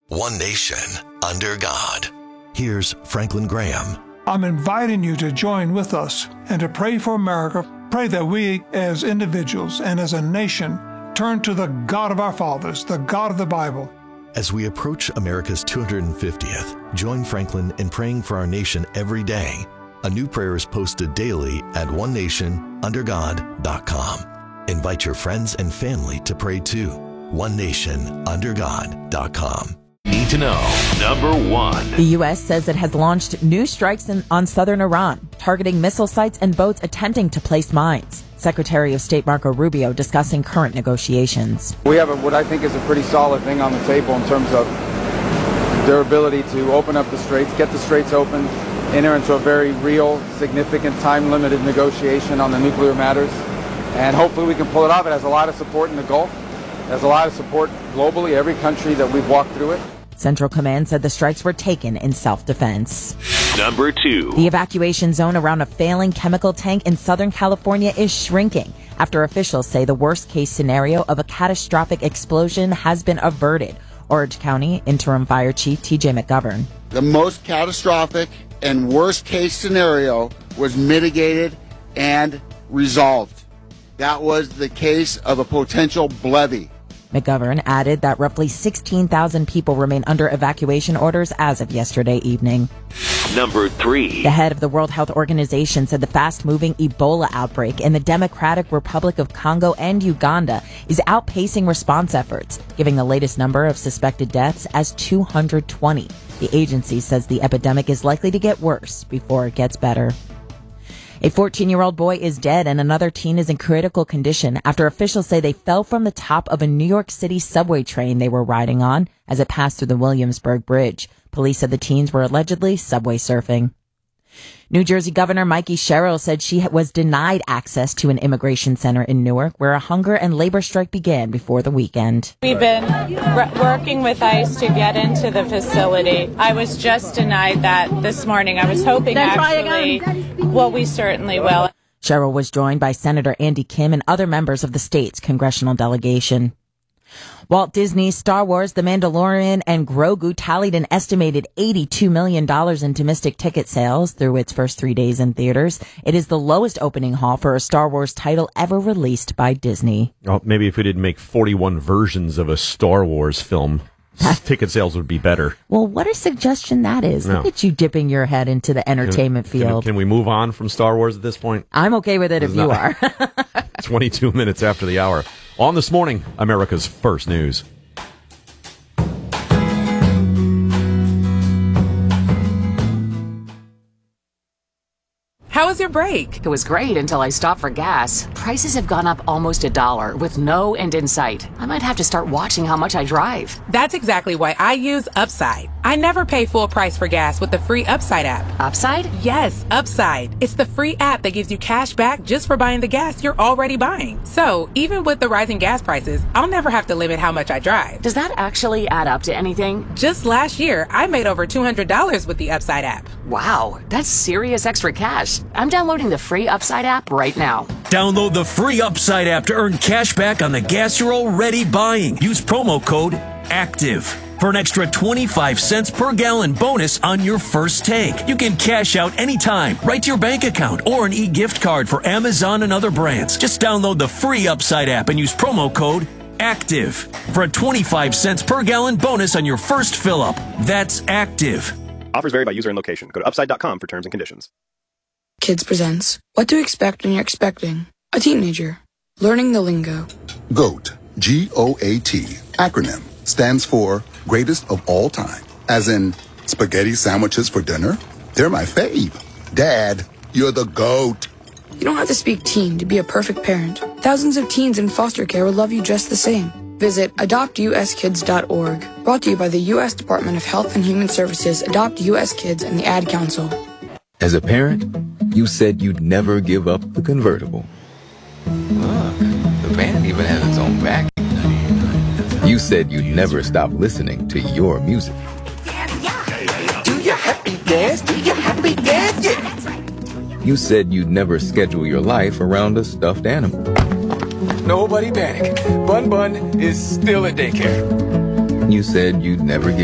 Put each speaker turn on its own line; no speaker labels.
One nation, under God. Here's Franklin Graham.
I'm inviting you to join with us and to pray for America. Pray that we as individuals and as a nation turn to the God of our fathers, the God of the Bible.
As we approach America's 250th, join Franklin in praying for our nation every day. A new prayer is posted daily at onenationundergod.com. Invite your friends and family to pray too. onenationundergod.com.
Need to know. Number 1.
The U.S. says it has launched new strikes on southern Iran, targeting missile sites and boats attempting to place mines. Secretary of State Marco Rubio discussing current negotiations.
We have what I think is a pretty solid thing on the table in terms of their ability to open up the straits, get the straits open, enter into a very real, significant, time-limited negotiation on the nuclear matters. And hopefully we can pull it off. It has a lot of support in the Gulf. It has a lot of support globally, every country that we've walked through it.
Central Command said the strikes were taken in self-defense.
Number 2.
The evacuation zone around a failing chemical tank in Southern California is shrinking after officials say the worst-case scenario of a catastrophic explosion has been averted. Orange County Interim Fire Chief T.J. McGovern.
The most catastrophic and worst-case scenario was mitigated and resolved. That was the case of a potential levee.
McGovern added that roughly 16,000 people remain under evacuation orders as of yesterday evening.
Number 3.
The head of the World Health Organization said the fast-moving Ebola outbreak in the Democratic Republic of Congo and Uganda is outpacing response efforts, giving the latest number of suspected deaths as 220. The agency says the epidemic is likely to get worse before it gets better. A 14-year-old boy is dead and another teen is in critical condition after officials say they fell from the top of a New York City subway train they were riding on as it passed through the Williamsburg Bridge. Police said the teens were allegedly subway surfing. New Jersey Governor Mikey Sherrill said she was denied access to an immigration center in Newark where a hunger and labor strike began before the weekend.
We've been working with ICE to get into the facility. I was just denied that this morning. I was hoping we certainly will.
Sherrill was joined by Senator Andy Kim and other members of the state's congressional delegation. Walt Disney's Star Wars, The Mandalorian, and Grogu tallied an estimated $82 million in domestic ticket sales through its first 3 days in theaters. It is the lowest opening haul for a Star Wars title ever released by Disney.
Well, maybe if we did make 41 versions of a Star Wars film, ticket sales would be better.
Well, what a suggestion that is.
No.
Look at you dipping your head into the entertainment field.
Can we move on from Star Wars at this point?
I'm okay with it if you are.
22 minutes after the hour. On This Morning, America's First News.
How was your break?
It was great until I stopped for gas. Prices have gone up almost $1 with no end in sight. I might have to start watching how much I drive.
That's exactly why I use Upside. I never pay full price for gas with the free Upside app.
Upside?
Yes, Upside. It's the free app that gives you cash back just for buying the gas you're already buying. So, even with the rising gas prices, I'll never have to limit how much I drive.
Does that actually add up to anything?
Just last year, I made over $200 with the Upside app.
Wow, that's serious extra cash. I'm downloading the free Upside app right now.
Download the free Upside app to earn cash back on the gas you're already buying. Use promo code ACTIVE for an extra 25 cents per gallon bonus on your first tank. You can cash out anytime, right to your bank account, or an e-gift card for Amazon and other brands. Just download the free Upside app and use promo code ACTIVE for a 25 cents per gallon bonus on your first fill-up. That's ACTIVE.
Offers vary by user and location. Go to upside.com for terms and conditions.
Kids presents What to Expect When You're Expecting a Teenager. Learning the lingo.
GOAT, G-O-A-T, acronym, stands for Greatest of All Time. As in, spaghetti sandwiches for dinner? They're my fave. Dad, you're the GOAT.
You don't have to speak teen to be a perfect parent. Thousands of teens in foster care will love you just the same. Visit adoptuskids.org. Brought to you by the U.S. Department of Health and Human Services, Adopt U.S. Kids, and the Ad Council.
As a parent, you said you'd never give up the convertible.
Look, the band even has its own back.
You said you'd never stop listening to your music.
Do your happy dance, do your happy dance, yeah.
You said you'd never schedule your life around a stuffed animal.
Nobody panic. Bun Bun is still at daycare.
You said you'd never give